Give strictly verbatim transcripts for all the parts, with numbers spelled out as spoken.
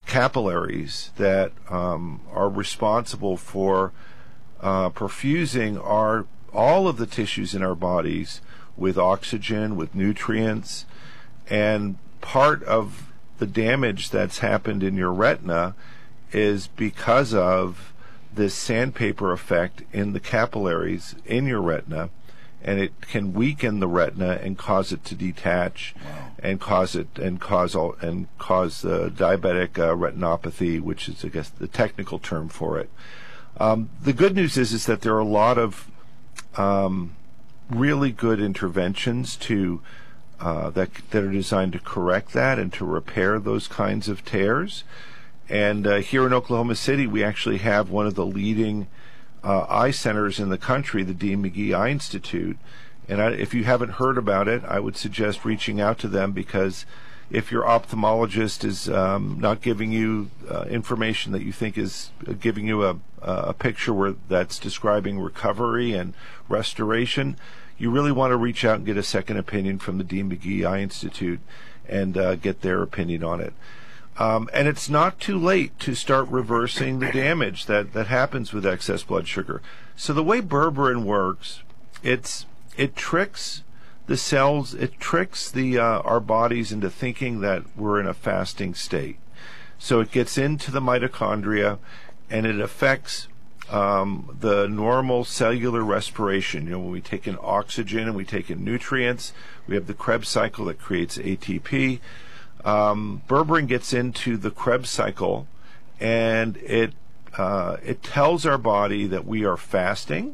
capillaries that um, are responsible for uh, perfusing our all of the tissues in our bodies with oxygen, with nutrients, and part of the damage that's happened in your retina is because of this sandpaper effect in the capillaries in your retina, and it can weaken the retina and cause it to detach. Wow. and cause it and cause all and cause uh, diabetic uh, retinopathy, which is, I guess, the technical term for it. Um, the good news is is that there are a lot of um, really good interventions to uh, that that are designed to correct that and to repair those kinds of tears. And uh, here in Oklahoma City, we actually have one of the leading uh, eye centers in the country, the Dean McGee Eye Institute. And I, if you haven't heard about it, I would suggest reaching out to them, because if your ophthalmologist is um, not giving you uh, information that you think is uh, giving you a, a picture where that's describing recovery and restoration, you really want to reach out and get a second opinion from the Dean McGee Eye Institute and uh, get their opinion on it. Um, and it's not too late to start reversing the damage that, that happens with excess blood sugar. So the way berberine works, it's it tricks the cells, it tricks the uh, our bodies into thinking that we're in a fasting state. So it gets into the mitochondria, and it affects um, the normal cellular respiration. You know, when we take in oxygen and we take in nutrients, we have the Krebs cycle that creates A T P. Um, berberine gets into the Krebs cycle, and it uh, it tells our body that we are fasting,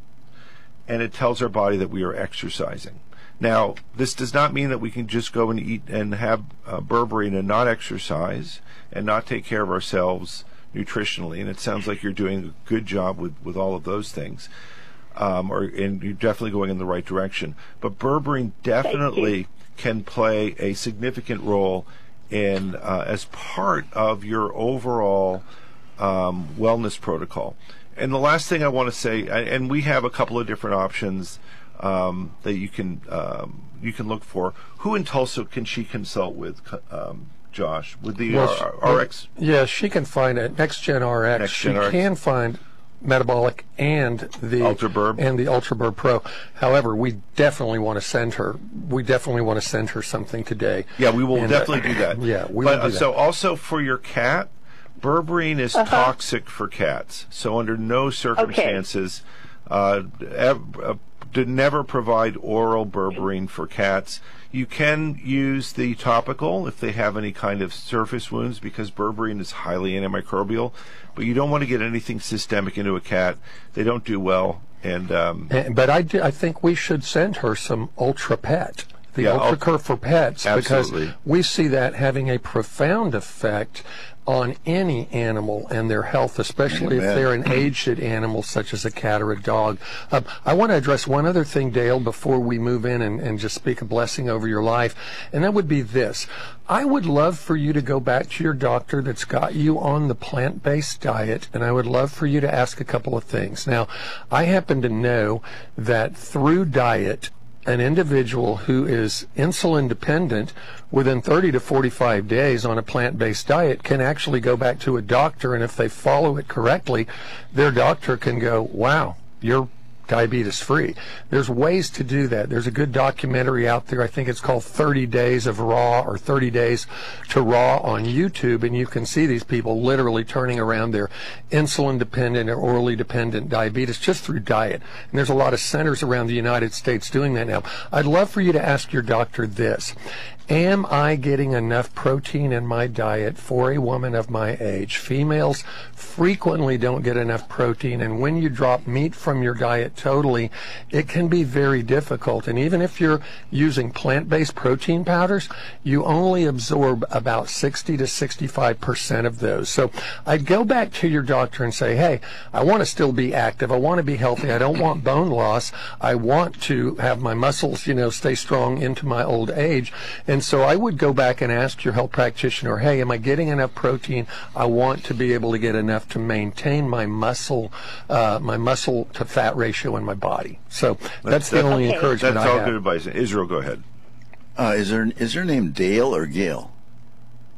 and it tells our body that we are exercising. Now, this does not mean that we can just go and eat and have uh, berberine and not exercise and not take care of ourselves nutritionally. And it sounds like you're doing a good job with, with all of those things, um, or and you're definitely going in the right direction. But berberine definitely can play a significant role in uh, as part of your overall um, wellness protocol. And the last thing I want to say, and we have a couple of different options um, that you can um, you can look for. Who in Tulsa can she consult with, um, Josh? With the well, R- R- RX? Yeah, she can find it. NextGen R X. Next she Gen R X. can find Metabolic and the UltraBurb and the UltraBurb Pro. However, we definitely want to send her. We definitely want to send her something today. Yeah, we will and, definitely uh, do that. Yeah, we but, will do uh, that. So also for your cat, berberine is Uh-huh. toxic for cats. So under no circumstances, uh, ev- uh, to never provide oral berberine for cats. You can use the topical if they have any kind of surface wounds, because berberine is highly antimicrobial. But you don't want to get anything systemic into a cat. They don't do well. And um, And- but I, do, I think we should send her some Ultra Pet, the Yeah, Ultra Ul- Cure for pets, Absolutely. because we see that having a profound effect on any animal and their health, especially if Amen. they're an aged animal such as a cat or a dog. Um, I want to address one other thing, Dale, before we move in and, and just speak a blessing over your life, and that would be this. I would love for you to go back to your doctor that's got you on the plant-based diet, and I would love for you to ask a couple of things. Now, I happen to know that through diet, an individual who is insulin dependent within thirty to forty-five days on a plant-based diet can actually go back to a doctor, and if they follow it correctly, their doctor can go, wow, you're diabetes free. There's ways to do that. There's a good documentary out there. I think it's called thirty days of Raw or thirty days to Raw on YouTube, and you can see these people literally turning around their insulin dependent or orally dependent diabetes just through diet. And there's a lot of centers around the United States doing that now. I'd love for you to ask your doctor this. Am I getting enough protein in my diet for a woman of my age? Females frequently don't get enough protein, and when you drop meat from your diet totally, it can be very difficult. And even if you're using plant-based protein powders, you only absorb about sixty to sixty-five percent of those. So I'd go back to your doctor and say, hey, I want to still be active. I want to be healthy. I don't want bone loss. I want to have my muscles, you know, stay strong into my old age. And so I would go back and ask your health practitioner, hey, am I getting enough protein? I want to be able to get enough to maintain my muscle, uh, my muscle to fat ratio in my body. So that's, that's the only okay. encouragement that's I all have. good advice. Israel, go ahead. Uh, is her is her name Dale or Gail?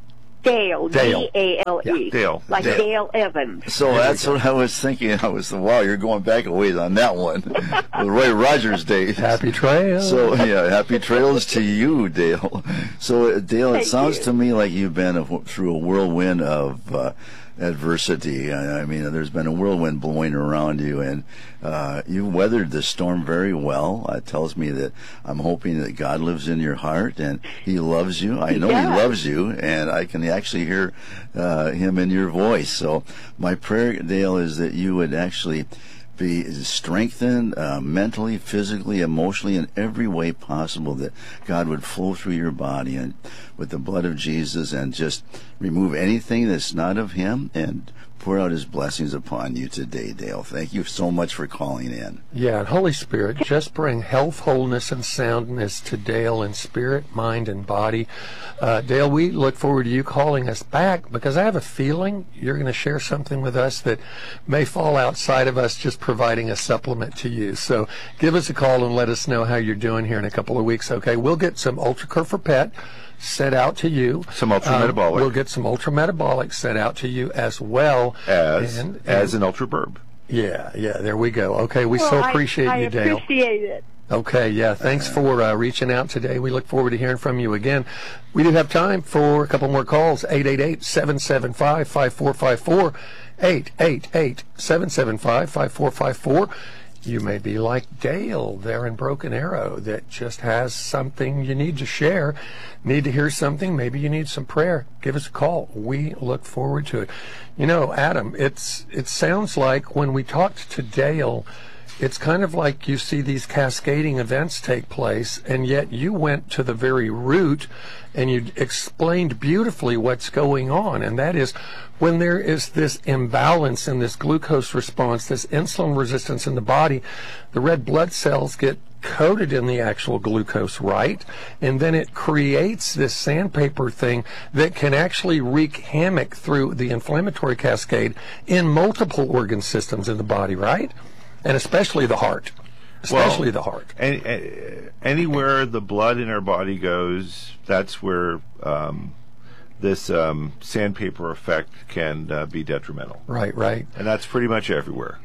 Dale, Dale. D A L E. Yeah, Dale. Like Dale. Dale, Evans. So that's what I was thinking. I was, wow, you're going back a ways on that one. The Roy Rogers days. Happy trail. So, yeah, happy trails to you, Dale. So, uh, Dale, it Thank sounds you. to me like you've been a, through a whirlwind of uh, adversity. I, I mean, there's been a whirlwind blowing around you, and uh, you weathered the storm very well. It tells me that I'm hoping that God lives in your heart, and He loves you. I know He does. loves you, and I can actually hear uh, Him in your voice. So, my prayer, Dale, is that you would actually be strengthened uh, mentally, physically, emotionally, in every way possible, that God would flow through your body and with the blood of Jesus and just remove anything that's not of Him and pour out His blessings upon you today, Dale. Thank you so much for calling in. Yeah, and Holy Spirit, just bring health, wholeness, and soundness to Dale in spirit, mind, and body. Uh, Dale, we look forward to you calling us back, because I have a feeling you're going to share something with us that may fall outside of us just providing a supplement to you. So give us a call and let us know how you're doing here in a couple of weeks, okay? We'll get some UltraCare for Pet set out to you. Some ultra-metabolic. Um, we'll get some ultra-metabolic set out to you as well. as And- as and- an ultra burb. Yeah, yeah, there we go. Okay, we Well, so I- appreciate I you, Dale. appreciate it. Okay, yeah, thanks for uh, reaching out today. We look forward to hearing from you again. We do have time for a couple more calls. eight eight eight, seven seven five, five four five four. eight eight eight, seven seven five, five four five four. You may be like Dale there in Broken Arrow that just has something you need to share, need to hear something. Maybe you need some prayer. Give us a call. We look forward to it. You know, Adam, it's it sounds like when we talked to Dale, it's kind of like you see these cascading events take place, and yet you went to the very root and you explained beautifully what's going on. And that is, when there is this imbalance in this glucose response, this insulin resistance in the body, the red blood cells get coated in the actual glucose, right? And then it creates this sandpaper thing that can actually wreak havoc through the inflammatory cascade in multiple organ systems in the body, right? And especially the heart. Especially Well, the heart. Any, a- anywhere the blood in our body goes, that's where um, this um, sandpaper effect can uh, be detrimental. Right, right. And that's pretty much everywhere.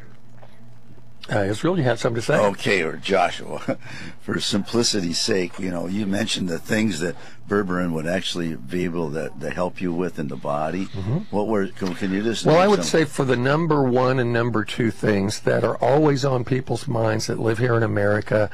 Uh, Israel, you had something to say? Okay, or Joshua, for simplicity's sake, you know, you mentioned the things that berberine would actually be able to, to help you with in the body. What were, can, can you just... Well, I name would some- say for the number one and number two things that are always on people's minds that live here in America,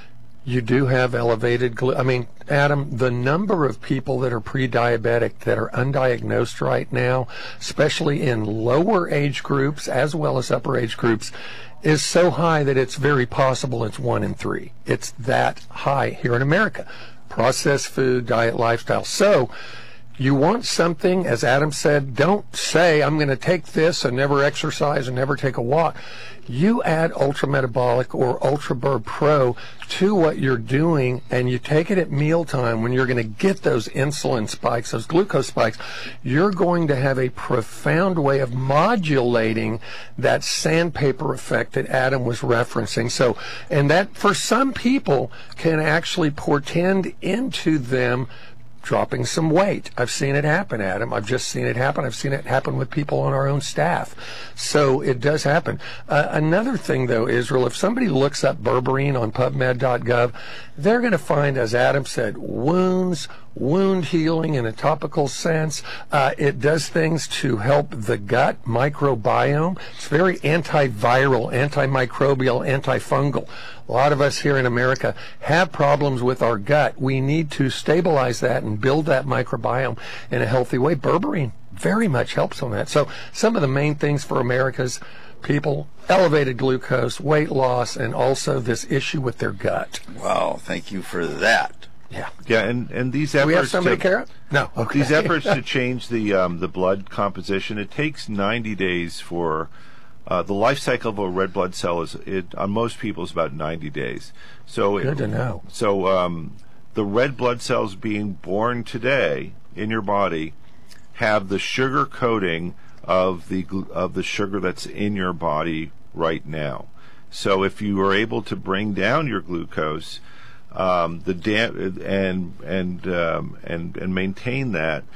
you do have elevated glu- I mean, Adam, the number of people that are pre-diabetic that are undiagnosed right now, especially in lower age groups as well as upper age groups, is so high that it's very possible it's one in three. It's that high here in America. Processed food, diet, lifestyle. So you want something, as Adam said, don't say, I'm going to take this and never exercise and never take a walk. You add Ultra Metabolic or Ultra Burb Pro to what you're doing, and you take it at mealtime when you're going to get those insulin spikes, those glucose spikes. You're going to have a profound way of modulating that sandpaper effect that Adam was referencing. So, and that for some people can actually portend into them dropping some weight. I've seen it happen, Adam. I've just seen it happen. I've seen it happen with people on our own staff. So it does happen. Uh, another thing, though, Israel, if somebody looks up berberine on pubmed dot gov, they're going to find, as Adam said, wounds, wound healing in a topical sense. Uh, it does things to help the gut microbiome. It's very antiviral, antimicrobial, antifungal. A lot of us here in America have problems with our gut. We need to stabilize that and build that microbiome in a healthy way. Berberine very much helps on that. So some of the main things for America's people, elevated glucose, weight loss, and also this issue with their gut. Wow, thank you for that. Yeah. Yeah, and, and these efforts Do we have somebody, to, Kara? No. Okay. these efforts to change the um, the blood composition, it takes ninety days for uh, the life cycle of a red blood cell is it on most people is about ninety days. So Good it, to know. So um, the red blood cells being born today in your body have the sugar coating of the glu- of the sugar that's in your body right now. So if you are able to bring down your glucose, um, the da- and and um, and and maintain that,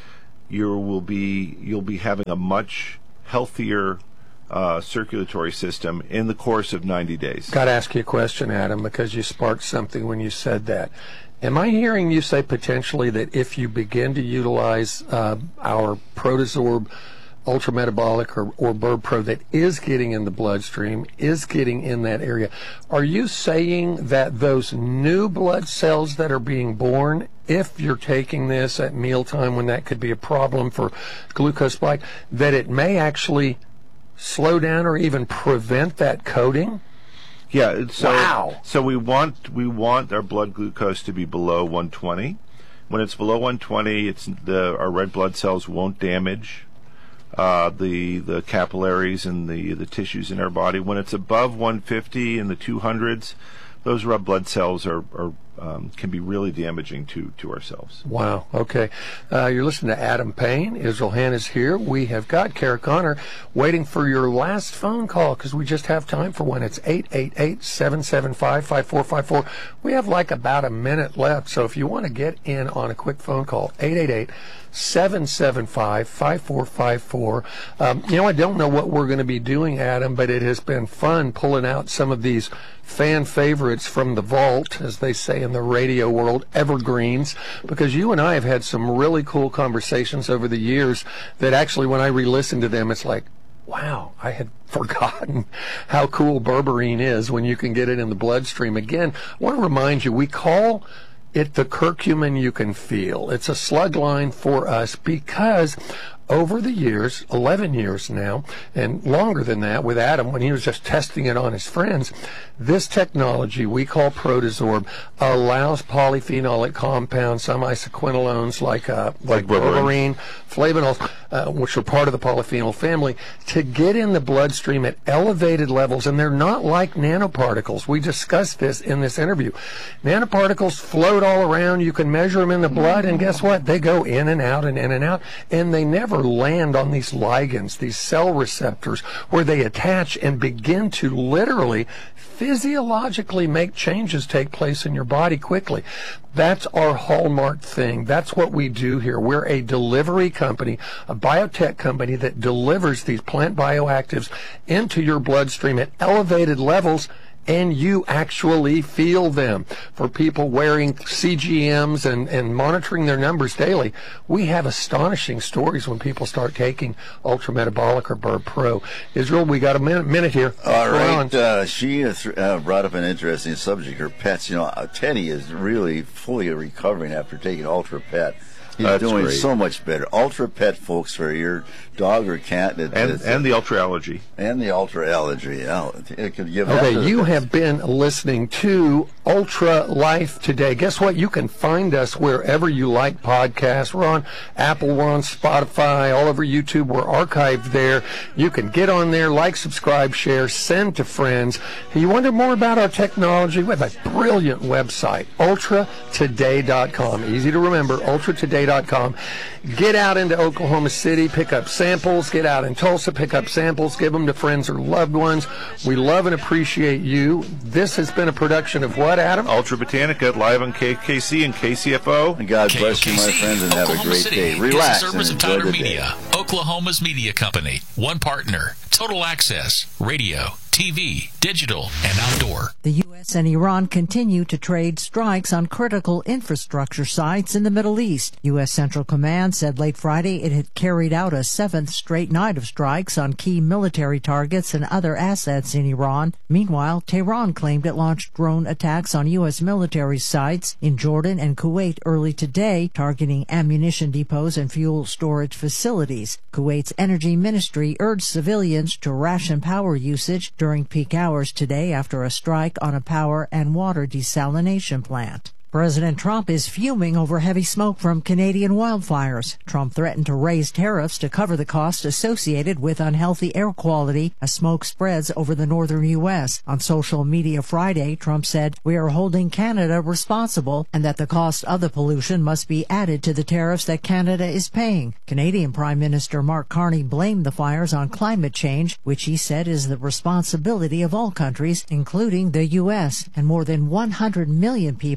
you will be you'll be having a much healthier uh, circulatory system in the course of ninety days. Got to ask you a question, Adam, because you sparked something when you said that. Am I hearing you say potentially that if you begin to utilize uh, our Protosorb ultrametabolic or, or Burb Pro that is getting in the bloodstream, is getting in that area, are you saying that those new blood cells that are being born, if you're taking this at mealtime when that could be a problem for glucose spike, that it may actually slow down or even prevent that coating? Yeah. So, wow. So we want we want our blood glucose to be below one twenty. When it's below one twenty, it's the our red blood cells won't damage uh, the the capillaries and the the tissues in our body. When it's above one fifty in the two hundreds, those red blood cells are, are um, can be really damaging to to ourselves. Wow. Okay. Uh, you're listening to Adam Payne. Israel Hanna's here. We have got Kara Connor waiting for your last phone call because we just have time for one. It's eight eight eight, seven seven five, five four five four. We have like about a minute left, so if you want to get in on a quick phone call, eight eight eight, seven seven five, five four five four. Um, you know, I don't know what we're going to be doing, Adam, but it has been fun pulling out some of these fan favorites from the vault, as they say in the radio world, evergreens, because you and I have had some really cool conversations over the years that actually when I re-listen to them, it's like, wow, I had forgotten how cool berberine is when you can get it in the bloodstream. Again, I want to remind you, we call it the curcumin you can feel. It's a slug line for us because over the years, eleven years now, and longer than that with Adam when he was just testing it on his friends, this technology we call Protosorb allows polyphenolic compounds, some isoquinolones like uh, like berberine, flavonols, uh, which are part of the polyphenol family, to get in the bloodstream at elevated levels, and they're not like nanoparticles. We discussed this in this interview. Nanoparticles float all around. You can measure them in the blood, and guess what? They go in and out and in and out, and they never land on these ligands, these cell receptors, where they attach and begin to literally physiologically make changes take place in your body quickly. That's our hallmark thing. That's what we do here. We're a delivery company, a biotech company that delivers these plant bioactives into your bloodstream at elevated levels, and you actually feel them. For people wearing C G Ms and, and monitoring their numbers daily, we have astonishing stories when people start taking ultrametabolic or Burb Pro. Israel, we got a minute, minute here. All right. Uh, she uh, th- uh, brought up an interesting subject, her pets. You know, uh, Teddy is really fully recovering after taking Ultra Pet. He's That's doing great. so much better. Ultra Pet, folks, for your dog or cat. It, And and the ultra allergy. and the ultra allergy. Yeah, it could give. Okay, that to you the- have been listening to Ultra Life today. Guess what? You can find us wherever you like podcasts. We're on Apple, we're on Spotify, all over YouTube. We're archived there. You can get on there, like, subscribe, share, send to friends. You wonder more about our technology? We have a brilliant website, ultra today dot com. Easy to remember, ultra today dot com. Get out into Oklahoma City, pick up samples. Get out in Tulsa, pick up samples, give them to friends or loved ones. We love and appreciate you. This has been a production of what, Adam? Ultra Botanica, live on K K C and K C F O. And God bless you, my friends, and have a Oklahoma great City day. is Relax a and service of enjoy Tyler the day. Media, Oklahoma's media company. One partner, total access, radio, T V, digital, and outdoor. The U S and Iran continue to trade strikes on critical infrastructure sites in the Middle East. U S Central Command said late Friday it had carried out a seventh straight night of strikes on key military targets and other assets in Iran. Meanwhile, Tehran claimed it launched drone attacks on U S military sites in Jordan and Kuwait early today, targeting ammunition depots and fuel storage facilities. Kuwait's energy ministry urged civilians to ration power usage during peak hours today after a strike on a power and water desalination plant. President Trump is fuming over heavy smoke from Canadian wildfires. Trump threatened to raise tariffs to cover the cost associated with unhealthy air quality as smoke spreads over the northern U S. On social media Friday, Trump said, "We are holding Canada responsible and that the cost of the pollution must be added to the tariffs that Canada is paying." Canadian Prime Minister Mark Carney blamed the fires on climate change, which he said is the responsibility of all countries, including the U S, and more than one hundred million people here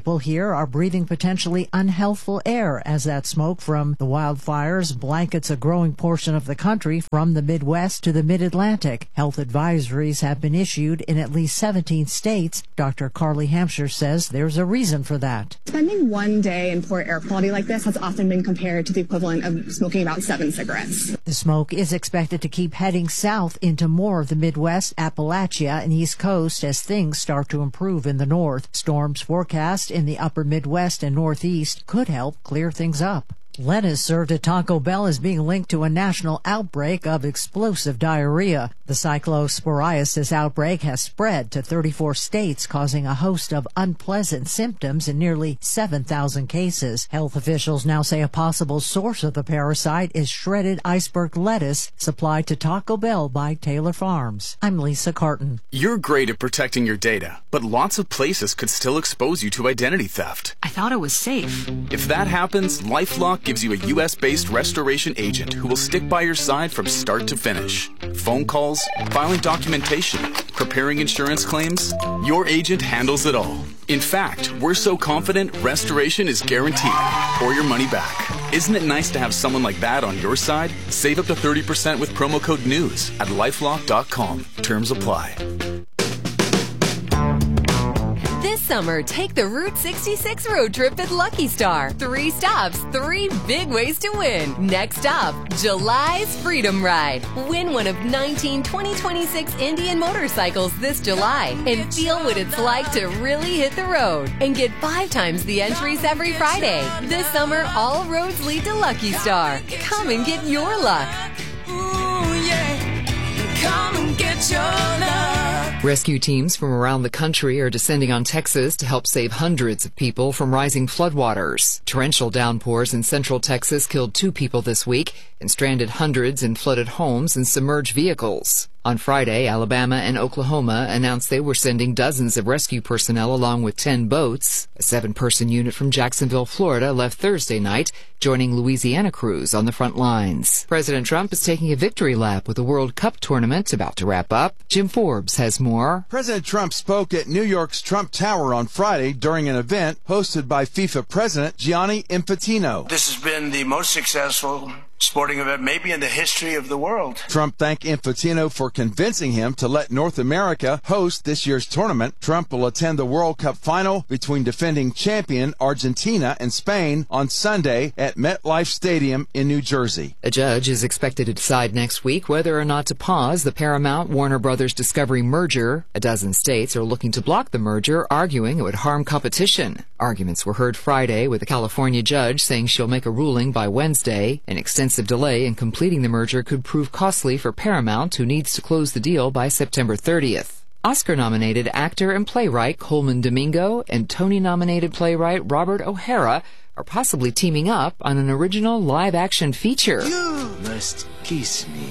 here are breathing potentially unhealthful air as that smoke from the wildfires blankets a growing portion of the country from the Midwest to the Mid-Atlantic. Health advisories have been issued in at least seventeen states. Doctor Carly Hampshire says there's a reason for that. Spending one day in poor air quality like this has often been compared to the equivalent of smoking about seven cigarettes. The smoke is expected to keep heading south into more of the Midwest, Appalachia, and East Coast as things start to improve in the north. Storms forecast in the upper Midwest and Northeast could help clear things up. Lettuce served at Taco Bell is being linked to a national outbreak of explosive diarrhea. The cyclosporiasis outbreak has spread to thirty-four states, causing a host of unpleasant symptoms in nearly seven thousand cases. Health officials now say a possible source of the parasite is shredded iceberg lettuce supplied to Taco Bell by Taylor Farms. I'm Lisa Carton. You're great at protecting your data, but lots of places could still expose you to identity theft. I thought it was safe. If that happens, LifeLock gives you a U S based restoration agent who will stick by your side from start to finish. Phone calls, filing documentation, preparing insurance claims, your agent handles it all. In fact, we're so confident restoration is guaranteed or your money back. Isn't it nice to have someone like that on your side? Save up to thirty percent with promo code NEWS at lifelock dot com. Terms apply. This summer, take the Route sixty-six road trip at Lucky Star. Three stops, three big ways to win. Next up, July's Freedom Ride. Win one of nineteen twenty twenty-six Indian motorcycles this July and feel what it's like to really hit the road. And get five times the entries every Friday. This summer, all roads lead to Lucky Star. Come and get your luck. Ooh, yeah. Come and get your luck. Rescue teams from around the country are descending on Texas to help save hundreds of people from rising floodwaters. Torrential downpours in central Texas killed two people this week and stranded hundreds in flooded homes and submerged vehicles. On Friday, Alabama and Oklahoma announced they were sending dozens of rescue personnel along with ten boats. A seven-person unit from Jacksonville, Florida left Thursday night, joining Louisiana crews on the front lines. President Trump is taking a victory lap with the World Cup tournament about to wrap up. Jim Forbes has more. President Trump spoke at New York's Trump Tower on Friday during an event hosted by FIFA President Gianni Infantino. This has been the most successful sporting event maybe in the history of the world. Trump thanked Infantino for convincing him to let North America host this year's tournament. Trump will attend the World Cup final between defending champion Argentina and Spain on Sunday at MetLife Stadium in New Jersey. A judge is expected to decide next week whether or not to pause the Paramount-Warner Brothers Discovery merger. A dozen states are looking to block the merger, arguing it would harm competition. Arguments were heard Friday, with a California judge saying she'll make a ruling by Wednesday. An extensive delay in completing the merger could prove costly for Paramount, who needs to close the deal by September thirtieth. Oscar-nominated actor and playwright Coleman Domingo and Tony-nominated playwright Robert O'Hara are possibly teaming up on an original live-action feature. You must kiss me.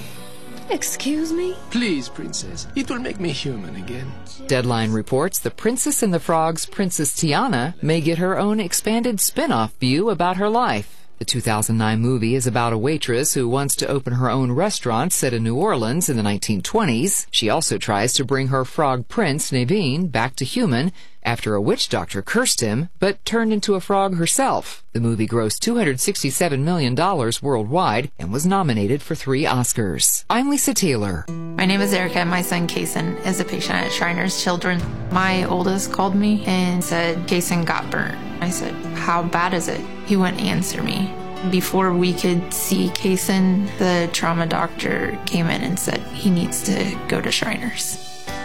Excuse me? Please, princess. It will make me human again. Deadline reports The Princess and the Frog's Princess Tiana may get her own expanded spin-off view about her life. The two thousand nine movie is about a waitress who wants to open her own restaurant set in New Orleans in the nineteen twenties. She also tries to bring her frog prince, Naveen, back to human after a witch doctor cursed him, but turned into a frog herself. The movie grossed two hundred sixty-seven million dollars worldwide and was nominated for three Oscars. I'm Lisa Taylor. My name is Erica. My son, Kason, is a patient at Shriners Children. My oldest called me and said, Kason got burnt. I said, how bad is it? He wouldn't answer me. Before we could see Kason, the trauma doctor came in and said he needs to go to Shriners.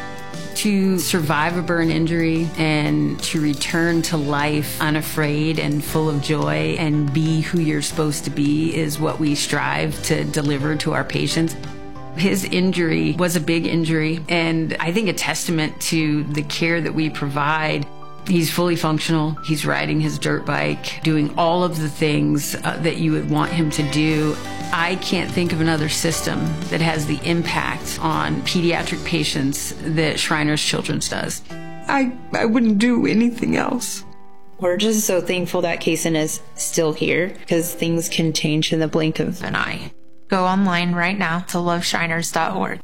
To survive a burn injury and to return to life unafraid and full of joy and be who you're supposed to be is what we strive to deliver to our patients. His injury was a big injury, and I think a testament to the care that we provide. He's fully functional. He's riding his dirt bike, doing all of the things uh, that you would want him to do. I can't think of another system that has the impact on pediatric patients that Shriners Children's does. I, I wouldn't do anything else. We're just so thankful that Kason is still here, because things can change in the blink of an eye. Go online right now to love shriners dot org.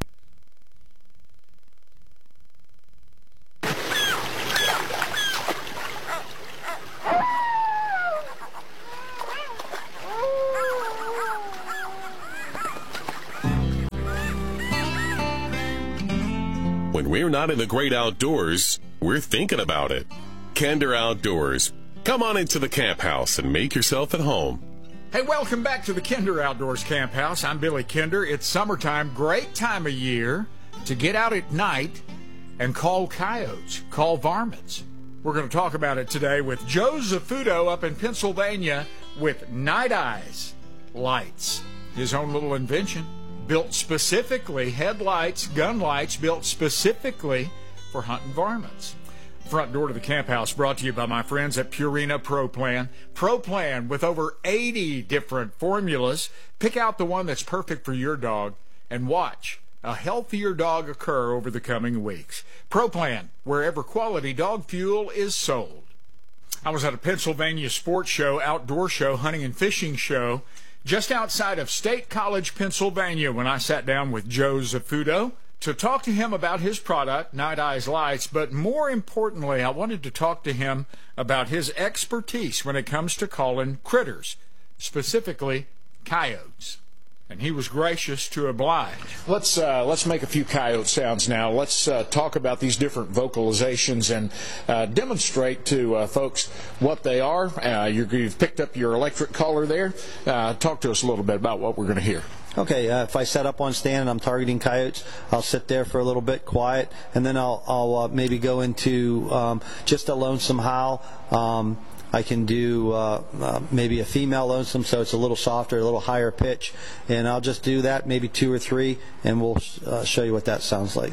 When we're not in the great outdoors, we're thinking about it. Kinder Outdoors. Come on into the camp house and make yourself at home. Hey, welcome back to the Kinder Outdoors Camp House. I'm Billy Kinder. It's summertime, great time of year to get out at night and call coyotes, call varmints. We're going to talk about it today with Joe Zafuto up in Pennsylvania with Night Eyes Lights, his own little invention, built specifically, headlights, gun lights, built specifically for hunting varmints. Front door to the camp house brought to you by my friends at Purina Pro Plan. Pro Plan with over eighty different formulas. Pick out the one that's perfect for your dog and watch a healthier dog occur over the coming weeks. Pro Plan, wherever quality dog fuel is sold. I was at a Pennsylvania sports show, outdoor show, hunting and fishing show, just outside of State College, Pennsylvania, when I sat down with Joe Zafuto to talk to him about his product, Night Eyes Lights, but more importantly, I wanted to talk to him about his expertise when it comes to calling critters, specifically coyotes. And he was gracious to oblige. Let's uh, let's make a few coyote sounds now. Let's uh, talk about these different vocalizations and uh, demonstrate to uh, folks what they are. Uh, you've picked up your electric caller there. Uh, talk to us a little bit about what we're going to hear. Okay, uh, if I set up on stand and I'm targeting coyotes, I'll sit there for a little bit, quiet, and then I'll, I'll uh, maybe go into um, just a lonesome howl. Um, I can do uh, uh, maybe a female lonesome, so it's a little softer, a little higher pitch, and I'll just do that, maybe two or three, and we'll uh, show you what that sounds like.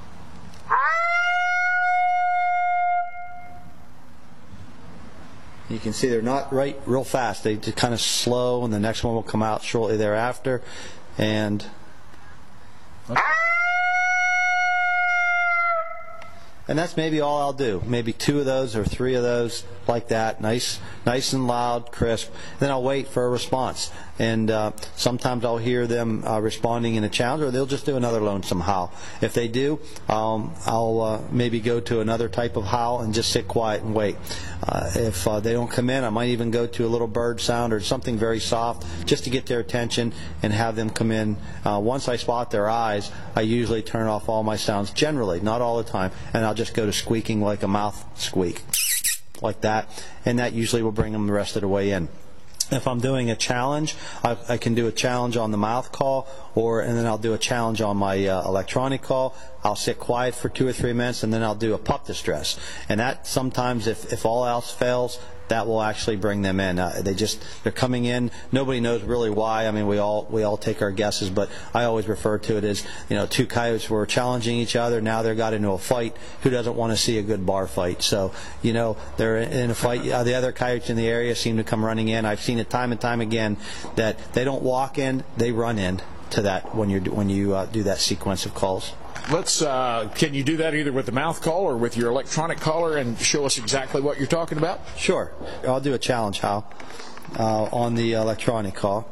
You can see they're not right real fast. They just kind of slow, and the next one will come out shortly thereafter. And and that's maybe all I'll do. Maybe two of those or three of those like that, nice, nice and loud, crisp. Then I'll wait for a response. And uh, sometimes I'll hear them uh, responding in a challenge, or they'll just do another lonesome howl. If they do, um, I'll uh, maybe go to another type of howl and just sit quiet and wait. Uh, if uh, they don't come in, I might even go to a little bird sound or something very soft just to get their attention and have them come in. Uh, once I spot their eyes, I usually turn off all my sounds, generally, not all the time, and I'll just go to squeaking like a mouth squeak, like that, and that usually will bring them the rest of the way in. If I'm doing a challenge, I, I can do a challenge on the mouth call, or and then I'll do a challenge on my uh, electronic call. I'll sit quiet for two or three minutes, and then I'll do a pup distress. And that sometimes, if, if all else fails, that will actually bring them in. Uh, they just they're coming in. Nobody knows really why. I mean, we all we all take our guesses, but I always refer to it as, you know, two coyotes were challenging each other. Now they got into a fight. Who doesn't want to see a good bar fight? So, you know, they're in a fight. Uh, the other coyotes in the area seem to come running in. I've seen it time and time again that they don't walk in, they run in to that when you when you uh, do that sequence of calls. Let's. Uh, can you do that either with the mouth call or with your electronic caller and show us exactly what you're talking about? Sure. I'll do a challenge howl uh, on the electronic call.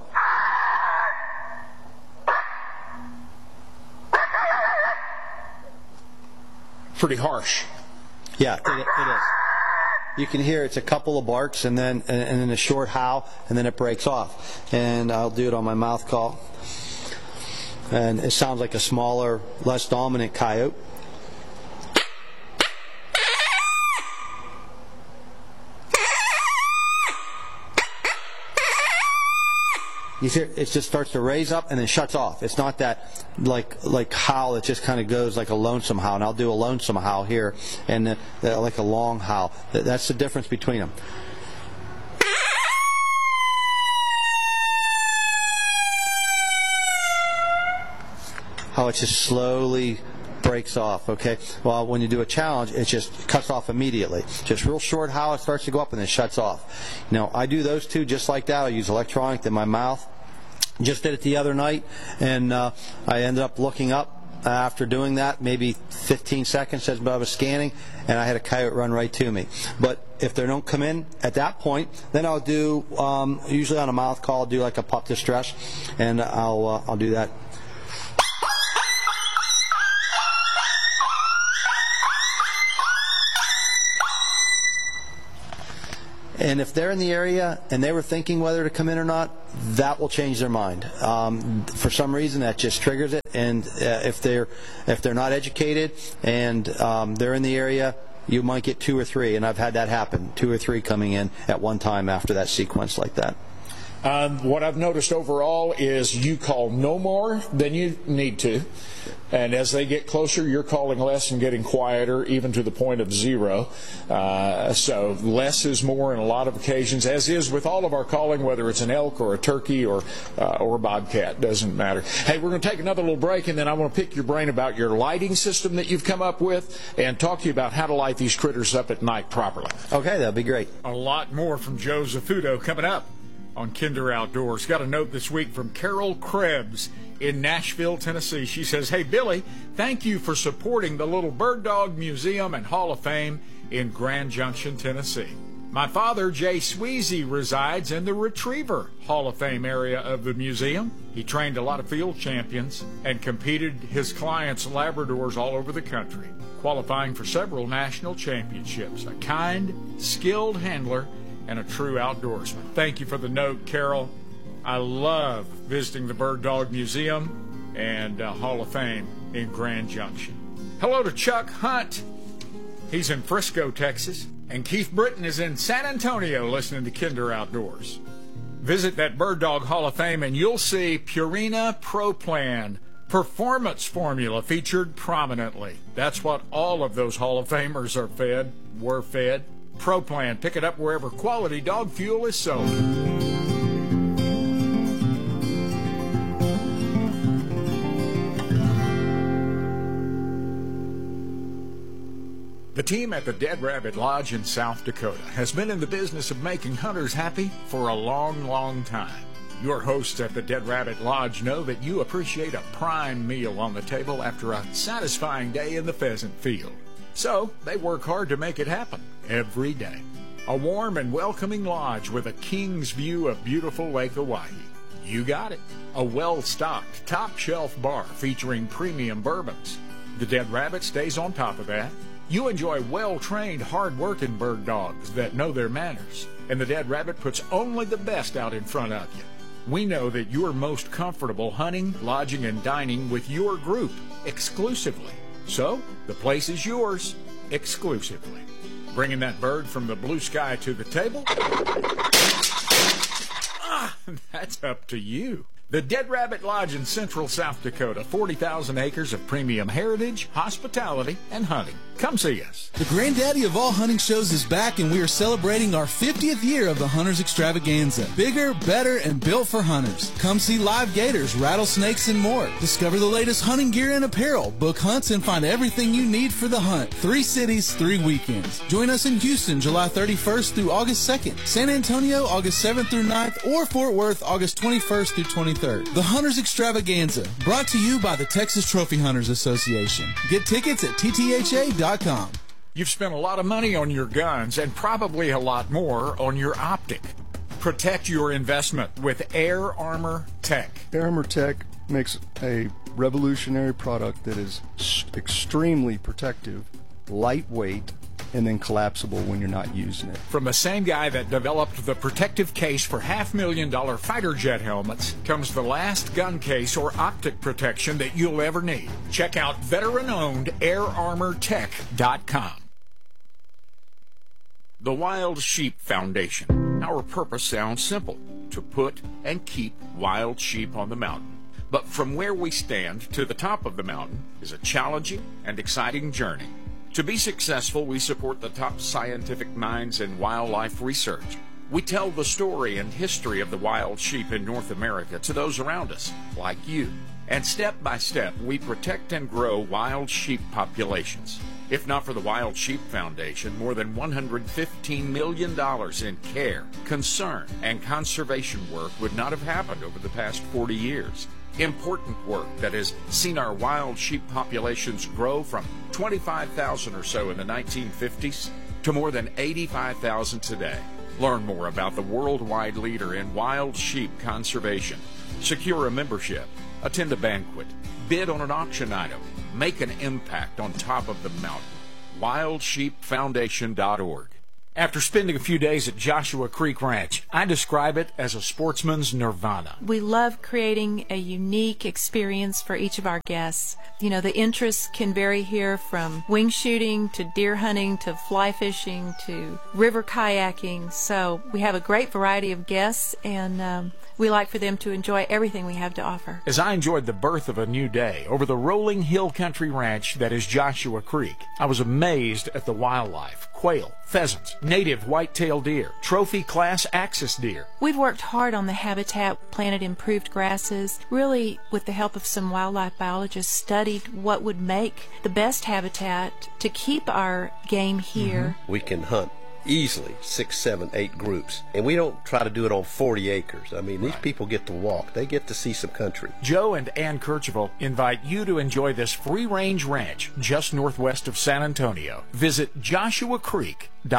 Pretty harsh. Yeah, it, it is. You can hear it's a couple of barks and then and, and then a short howl, and then it breaks off. And I'll do it on my mouth call. And it sounds like a smaller, less dominant coyote. You hear it just starts to raise up and then shuts off. It's not that like like howl. It just kind of goes like a lonesome howl. And I'll do a lonesome howl here, and uh, like a long howl. That's the difference between them. How it just slowly breaks off, okay? Well, when you do a challenge, it just cuts off immediately. Just real short howl, it starts to go up and then shuts off. You know, I do those two just like that. I use electronic in my mouth. Just did it the other night, and uh, I ended up looking up after doing that, maybe fifteen seconds as I was scanning, and I had a coyote run right to me. But if they don't come in at that point, then I'll do, um, usually on a mouth call, I'll do like a pup distress, and I'll, uh, I'll do that. And if they're in the area and they were thinking whether to come in or not, that will change their mind. Um, for some reason, that just triggers it. And uh, if they're if they're not educated and um, they're in the area, you might get two or three. And I've had that happen, two or three coming in at one time after that sequence like that. Um, what I've noticed overall is you call no more than you need to. And as they get closer, you're calling less and getting quieter, even to the point of zero. Uh, so less is more in a lot of occasions, as is with all of our calling, whether it's an elk or a turkey or uh, or a bobcat, doesn't matter. Hey, we're going to take another little break, and then I want to pick your brain about your lighting system that you've come up with and talk to you about how to light these critters up at night properly. Okay, that'd be great. A lot more from Joe Zafuto coming up on Kinder Outdoors. Got a note this week from Carol Krebs in Nashville, Tennessee. She says, "Hey, Billy, thank you for supporting the Little Bird Dog Museum and Hall of Fame in Grand Junction, Tennessee. My father, Jay Sweezy, resides in the Retriever Hall of Fame area of the museum. He trained a lot of field champions and competed his clients' Labradors all over the country, qualifying for several national championships. A kind, skilled handler and a true outdoorsman." Thank you for the note, Carol. I love visiting the Bird Dog Museum and uh, Hall of Fame in Grand Junction. Hello to Chuck Hunt. He's in Frisco, Texas. And Keith Britton is in San Antonio listening to Kinder Outdoors. Visit that Bird Dog Hall of Fame and you'll see Purina Pro Plan performance formula featured prominently. That's what all of those Hall of Famers are fed, were fed. Pro Plan. Pick it up wherever quality dog fuel is sold. The team at the Dead Rabbit Lodge in South Dakota has been in the business of making hunters happy for a long, long time. Your hosts at the Dead Rabbit Lodge know that you appreciate a prime meal on the table after a satisfying day in the pheasant field. So they work hard to make it happen every day. A warm and welcoming lodge with a king's view of beautiful Lake Oahe. You got it. A well-stocked, top-shelf bar featuring premium bourbons. The Dead Rabbit stays on top of that. You enjoy well-trained, hard-working bird dogs that know their manners. And the Dead Rabbit puts only the best out in front of you. We know that you're most comfortable hunting, lodging, and dining with your group exclusively. So, the place is yours exclusively. Bringing that bird from the blue sky to the table? Ah, that's up to you. The Dead Rabbit Lodge in central South Dakota, forty thousand acres of premium heritage, hospitality, and hunting. Come see us. The granddaddy of all hunting shows is back, and we are celebrating our fiftieth year of the Hunters Extravaganza. Bigger, better, and built for hunters. Come see live gators, rattlesnakes, and more. Discover the latest hunting gear and apparel. Book hunts and find everything you need for the hunt. Three cities, three weekends. Join us in Houston, July thirty-first through August second. San Antonio, August seventh through ninth, or Fort Worth, August twenty-first through twenty-third. The Hunters Extravaganza, brought to you by the Texas Trophy Hunters Association. Get tickets at T T H A dot com. You've spent a lot of money on your guns and probably a lot more on your optic. Protect your investment with Air Armor Tech. Air Armor Tech makes a revolutionary product that is extremely protective, lightweight, and then collapsible when you're not using it. From the same guy that developed the protective case for half million dollar fighter jet helmets comes the last gun case or optic protection that you'll ever need. Check out veteran-owned air armor tech dot com. The Wild Sheep Foundation. Our purpose sounds simple: to put and keep wild sheep on the mountain. But from where we stand to the top of the mountain is a challenging and exciting journey. To be successful, we support the top scientific minds in wildlife research. We tell the story and history of the wild sheep in North America to those around us, like you. And step by step, we protect and grow wild sheep populations. If not for the Wild Sheep Foundation, more than one hundred fifteen million dollars in care, concern, and conservation work would not have happened over the past forty years. Important work that has seen our wild sheep populations grow from twenty-five thousand or so in the nineteen fifties to more than eighty-five thousand today. Learn more about the worldwide leader in wild sheep conservation. Secure a membership, attend a banquet, bid on an auction item, make an impact on top of the mountain. wild sheep foundation dot org. After spending a few days at Joshua Creek Ranch, I describe it as a sportsman's nirvana. We love creating a unique experience for each of our guests. You know, the interests can vary here from wing shooting to deer hunting to fly fishing to river kayaking. So we have a great variety of guests, and um, we like for them to enjoy everything we have to offer. As I enjoyed the birth of a new day over the rolling hill country ranch that is Joshua Creek, I was amazed at the wildlife. Quail, pheasants, native white-tailed deer, trophy class axis deer. We've worked hard on the habitat, planted improved grasses, really with the help of some wildlife biologists studied what would make the best habitat to keep our game here. Mm-hmm. We can hunt easily six, seven, eight groups, and we don't try to do it on forty acres. I mean, these right. people get to walk. They get to see some country. Joe and Ann Kercheval invite you to enjoy this free-range ranch just northwest of San Antonio. Visit joshua creek dot com.